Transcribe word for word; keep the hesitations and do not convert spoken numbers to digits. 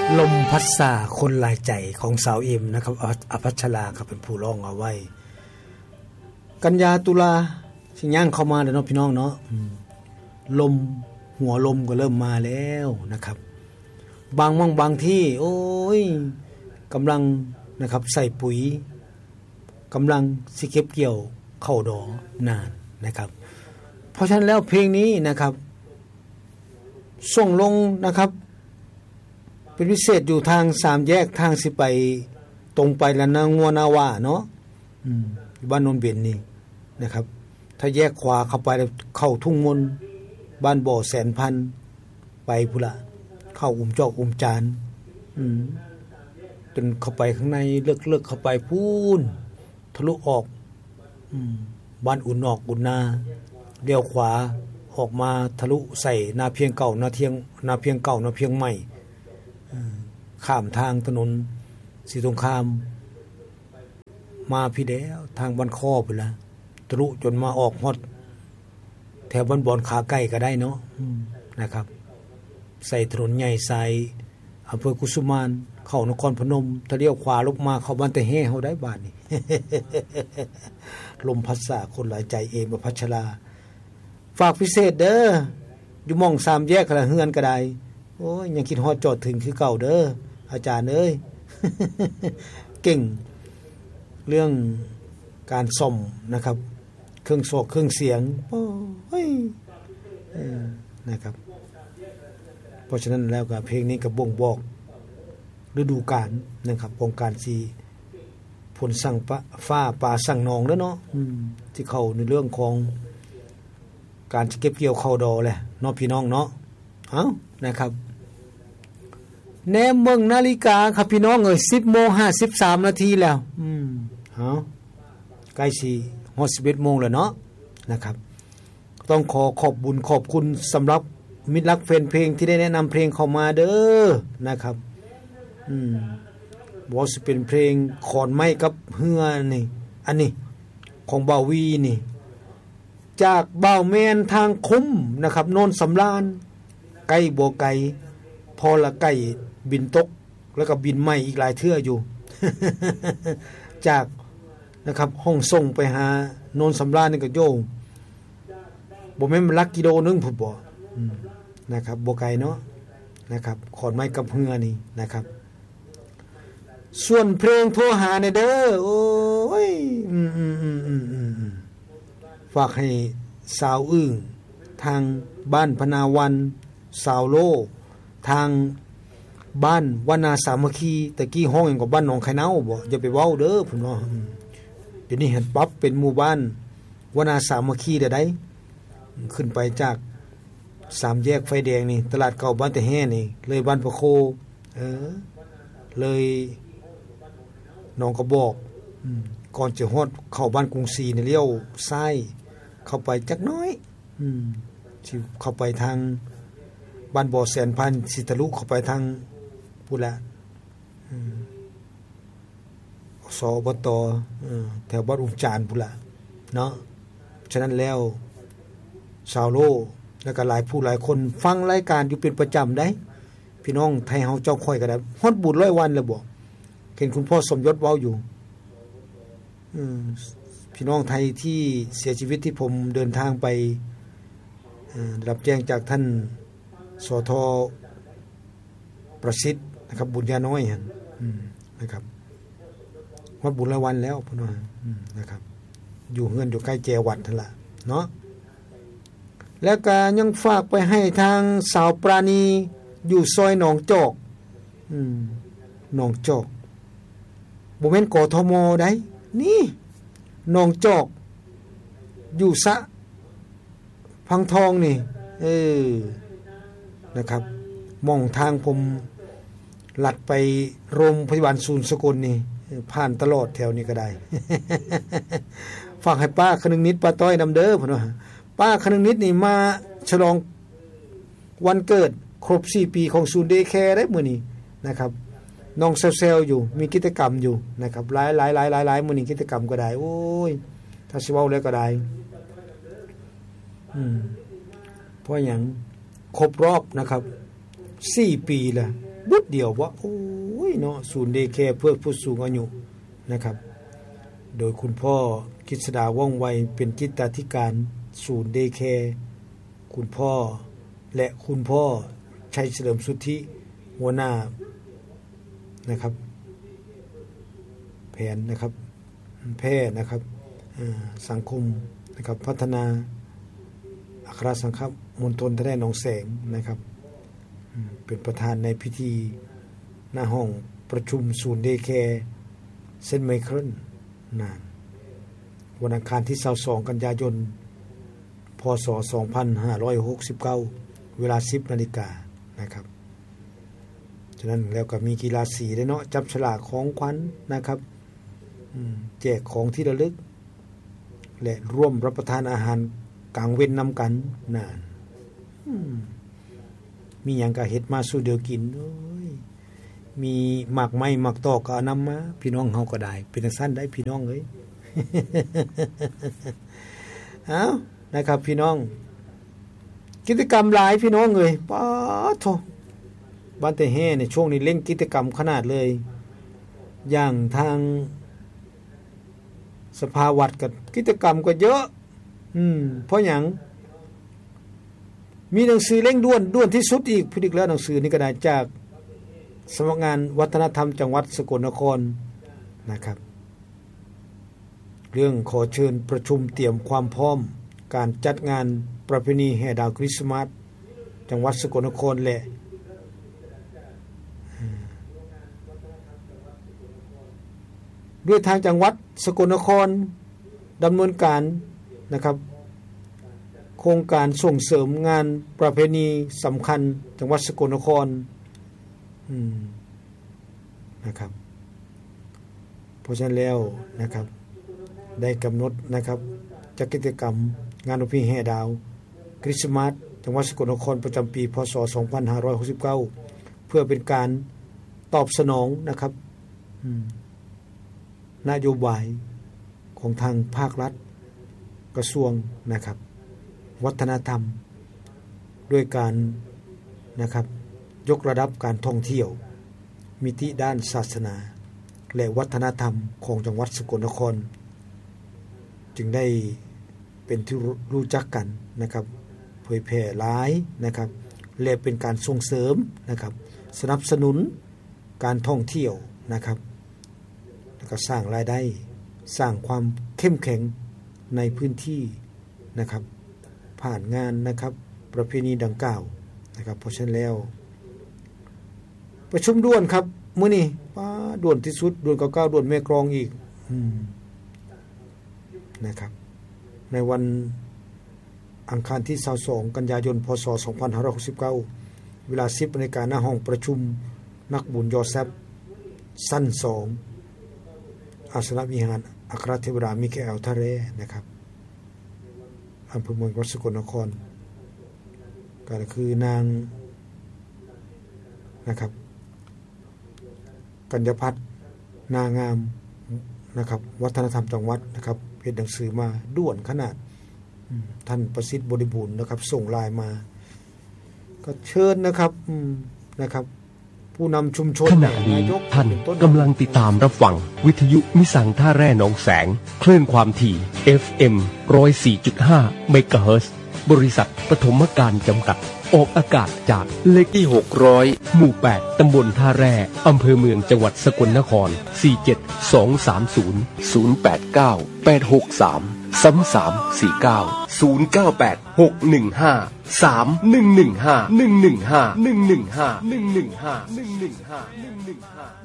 ลมพัดสาคนหลายใจของสาวเอ็มนะครับอภัชราครับเป็นผู้ร้องเอาไว้กันยาตุลาสิย่างเข้ามาแล้วเนาะพี่น้องเนาะลมหัวลมก็เริ่มมาแล้วนะครับบางมั่งบางที่โอ้ยกำลังนะครับใส่ปุ๋ยกำลังสิเก็บเกี่ยวเข้าดอกนานนะครับเพราะฉะนั้นแล้วเพลงนี้นะครับส่งลงนะครับเป็นพิเศษอยู่ทางสามแยกทางสิไปตรงไปละนางงัวนาวาเนาะอืมบ้านโนนเบนนี่นะครับถ้าแยกขวาเข้าไปเข้าทุ่งมนบ้านบ่อแสนพันไปพุ่นละเข้าอุ้มจอกอุ้มจานอืมจนเข้าไปข้างในเลิกๆเข้าไปพูนทะลุออกอืมบ้านอุ่นออกอุ่นนาเลี้ยวขวาออกมาทะลุใส่นาเพียงเก่านาเทียงนาเพียงเก่านาเพียงใหม่ข้ามทางถนนสีสงครามมาพี่แล้วทางบ้านข้อไปแล้วทะลุจนมาออกฮอดแถวบ้านบอนขาใกล้ก็ได้เนาะนะครับใส่ถนนใหญ่ใส่อำเภอกุสุมานเข้านครพนมถ้าเลี้ยวขวาลงมาเข้าบ้านแต่แห่เฮาได้บ้านนี่ ลมพัดสาคนหลายใจเองบ่พัชราฝากพิเศษเด้ออยู่หม่องสามแยกละเฮือนก็ได้โอ้ยยังคิดฮอดจอดถึงคือเก่าเด้ออาจารย์เอ้ย เก่งเรื่องการซ่อมนะครับเครื่องโศกเครื่องเสียงโอ้ยเออนะครับเพราะฉะนั้นแล้วก็เพลงนี้ก็บ่งบอกฤดูกาลนะครับของการสิฝนสั่งฟ้าป่าสั่งนองแล้วเนาะอืมที่เข้าในเรื่องของการเก็บเกี่ยวข้าวดอแหละเนาะพี่น้องเนาะเอ้านะครับแนมเบิ่งนาฬิกาครับพี่น้องเอ้ย สิบโมงห้าสิบสาม นาทีแล้วอืมเอ้าใกล้สิฮอด สิบเอ็ดโมงแล้วเนาะนะครับต้องขอขอบบุญขอบคุณสำหรับมิตรรักแฟนเพลงที่ได้แนะนำเพลงเข้ามาเด้อนะครับอืมบ่สิเป็นเพลงขอนไม้กับเฮือนี่อันนี้ของบ่าววีนี่จากบ่าวแมนทางคุ้มนะครับโนนสำราญไกลบ่ไกลพอละไกลบินตกแล้วก็บินใหม่อีกหลายเทื่ออยู่ จากนะครับห้องส่งไปหาโนนสำราญนี่ก็โยงบ่แม่นลักกิโลนึงพุ่นบ่นะครับบ่ไกลเนาะนะครับขอนไม้กับเฮือนี่นะครับส่วนเพลงโทรหาเนี่ยเด้อโอ้ยอืมๆๆฝากให้สาวอึ้งทางบ้านพนาวันสาวโลทางบ้านวนาสามัคคีตะกี้ห้องอย่างกับบ้านหนองไข่เน่าบ่อย่าไปเว้าเด้อพุ่นเนาะเดี๋ยวนี้เห็นปั๊บเป็นหมู่บ้านวนาสามัคคีได้ได้ขึ้นไปจากสามแยกไฟแดงนี่ตลาดเก่าบ้านแต่แห่นี่เลยบ้านพะโคเออเลยหนองกระบอกก่อนจะฮอดเข้าบ้านกรุงศรีนี่เลี้ยวซ้ายเข้าไปจักน้อยอืมสิเข้าไปทางบ้านบ่อแสนพันสิทะลุเข้าไปทางพุ่นละอืมสอบตเออแถวบ้านอุ้มจานพุ่นละเนาะฉะนั้นแล้วชาวโลแล้วก็หลายผู้หลายคนฟังรายการอยู่เป็นประจำได้พี่น้องไทยเฮาเจ้าค่อยก็ได้ฮอดบุญร้อยวันแล้วบ่เห็นคุณพ่อสมยศเว้าอยู่อืมพี่น้องไทยที่เสียชีวิตที่ผมเดินทางไปเอ่อรับแจ้งจากท่านสทประสิทธิ์นะครับบุญญาน้อยหั่นอืมนะครับฮอดบุญร้อยวันแล้วพุ่นว่าอืมนะครับอยู่เฮือนอยู่ใกล้แจวัดนั่นล่ะเนาะแล้วก็ยังฝากไปให้ทางสาวปราณีอยู่ซอยหนองจอกอืมหนองจอกบ่แม่นกทมได้นี่หนองจอกอยู่สะพังทองนี่เออนะครับมองทางผมลัดไปโรงพยาบาลศูนย์สกลนี่ผ่านตลอดแถวนี้ก็ได้ ฝากให้ป้าคนึงนิดป้าต้อยนำเด้อพุ่นว่าป้าคนึงนิดนี่มาฉลองวันเกิดครบสี่ปีของศูนย์เดย์แคร์ได้มื้อนี้นะครับน้องเซลล์อยู่มีกิจกรรมอยู่นะครับหลายๆๆๆมื้อนี้กิจกรรมก็ได้โอ้ยถ้าสิเว้าแล้วก็ได้อืมเพราะหยังครบรอบนะครับสี่ปีแล้วบุดเดียวว่าโอ้ยเนาะศูนย์เดย์แคร์เพื่อผู้สูงอายุนะครับโดยคุณพ่อกฤษดาว่องไวเป็นจิตาธิการศูนย์เดย์แคร์คุณพ่อและคุณพ่อชัยเฉลิมสุทธิหัวหน้านะครับแผนนะครับแพทย์นะครับสังคมนะครับพัฒนาอัครสังฆมณฑลทะเลหนองแสงนะครับเป็นประธานในพิธีหน้าห้องประชุมศูนย์เดย์แคร์เซนต์ไมเคิลนานวันอังคารที่ยี่สิบสองกันยายนพ.ศ. สองพันห้าร้อยหกสิบเก้าเวลา สิบนาฬิกานะครับฉะนั้นแล้วก็มีกีฬาสีด้วยเนาะจับฉลากของขวัญ นะครับแจกของที่ระลึกและร่วมรับประทานอาหารกลางเว้นนำกันนานมีหยังก็เฮ็ดมาสู่เดียวกินโอ้ยมีหมากไม้หมากตอกก็เอานำมาพี่น้องเฮาก็ได้เป็นจังซั่นได้พี่น้องเอ้ย เอ้านะครับพี่น้องกิจกรรมหลายพี่น้องเอ้ยป๊าดโธบ้านแต่แห่ในช่วงนี้เล่นกิจกรรมขนาดเลยอย่างทางสภาวัดกับกิจกรรมก็เยอะอืมเพราะหยังมีหนังสือเร่งด่วนด่วนที่สุดอีกพิจารณาหนังสือนี้ก็ได้จากสำนักงานวัฒนธรรมจังหวัดสกลนครนะครับเรื่องขอเชิญประชุมเตรียมความพร้อมการจัดงานประเพณีแห่ดาวคริสต์มาสจังหวัดสกลนครและด้วยทางจังหวัดสกลนครดำเนินการนะครับโครงการส่งเสริมงานประเพณีสำคัญจังหวัดสกลนครนะครับเพราะฉะนั้นแล้วนะครับได้กำหนดนะครับจัดกิจกรรมงานประเพณีแห่ดาวคริสต์มาสจังหวัดสกลนครประจำปีพ.ศ. สองพันห้าร้อยหกสิบเก้าเพื่อเป็นการตอบสนองนะครับนโยบายของทางภาครัฐกระทรวงนะครับวัฒนธรรมด้วยการนะครับยกระดับการท่องเที่ยวมิติด้านศาสนาและวัฒนธรรมของจังหวัดสกลนครจึงได้เป็นที่รู้จักกันนะครับเผยแพร่หลายนะครับและเป็นการส่งเสริมนะครับสนับสนุนการท่องเที่ยวนะครับแล้วก็สร้างรายได้สร้างความเข้มแข็งในพื้นที่นะครับผ่านงานนะครับประเพณีดังกล่าวนะครับเพราะฉะนั้นแล้วประชุมด่วนครับมื้อนี้ป้าด่วนที่สุดด่วนเก้าๆด่วนแม่กลองอีกอืมนะครับในวันอังคารที่ยี่สิบสองกันยายนพ.ศ. สองพันห้าร้อยหกสิบเก้าเวลา สิบนาฬิกาหน้าห้องประชุมนักบุญยอแซบสั้นสองอาสนวิหารอัครเทวรามิเคเอลทะเลนะครับอำเภอเมืองสกลนครก็คือนางนะครับกัญญพัฒน์นางามนะครับวัฒนธรรมจังหวัดนะครับเขียนหนังสือมาด่วนขนาดท่านประสิทธิ์บริบูรณ์นะครับส่งไลน์มาก็เชิญนะครับนะครับผู้นำชุมชนขณะนี้ท่านกำลังติดตามรับฟังวิทยุมิสังท่าแร่หนองแสงคลื่นความถี่ เอฟ เอ็ม หนึ่งศูนย์สี่จุดห้า เมกะเฮิรตซ์บริษัทปฐมการจำกัดออกอากาศจากเลขที่หกร้อยหมู่แปดตำบลท่าแร่อำเภอเมืองจังหวัดสกลนครสี่เจ็ดสองสามศูนย์ ศูนย์แปดเก้า แปดหกสาม สามสามสี่เก้า ศูนย์เก้าแปด หกหนึ่งห้า สามหนึ่งหนึ่งห้า หนึ่งหนึ่งห้า หนึ่งหนึ่งห้า หนึ่งหนึ่งห้า หนึ่งหนึ่งห้า หนึ่งหนึ่งห้า